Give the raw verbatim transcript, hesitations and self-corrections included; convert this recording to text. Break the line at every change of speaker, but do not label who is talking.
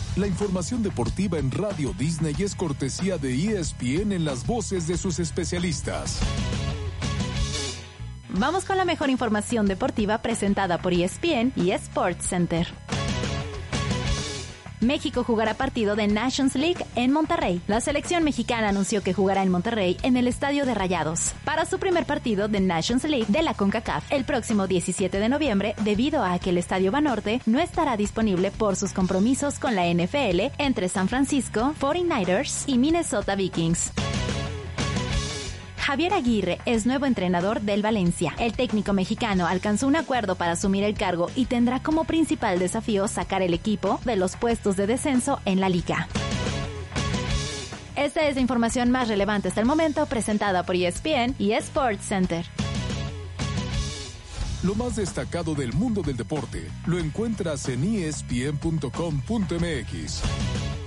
La información deportiva en Radio Disney es cortesía de E S P N en las voces de sus especialistas.
Vamos con la mejor información deportiva presentada por E S P N y Sports Center. México jugará partido de Nations League en Monterrey. La selección mexicana anunció que jugará en Monterrey en el Estadio de Rayados para su primer partido de Nations League de la CONCACAF el próximo diecisiete de noviembre, debido a que el Estadio Banorte no estará disponible por sus compromisos con la N F L entre San Francisco cuarenta y nueve ers y Minnesota Vikings. Javier Aguirre es nuevo entrenador del Valencia. El técnico mexicano alcanzó un acuerdo para asumir el cargo y tendrá como principal desafío sacar el equipo de los puestos de descenso en la liga. Esta es la información más relevante hasta el momento, presentada por E S P N y Sports Center.
Lo más destacado del mundo del deporte lo encuentras en E S P N punto com punto M X.